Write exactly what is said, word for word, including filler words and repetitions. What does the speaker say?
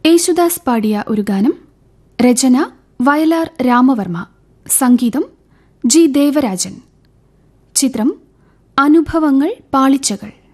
യേശുദാസ് പാടിയ ഒരു ഗാനം. രചന വയലാർ രാമവർമ്മ. സംഗീതം ജി ദേവരാജൻ. ചിത്രം അനുഭവങ്ങൾ പാളിച്ചകൾ.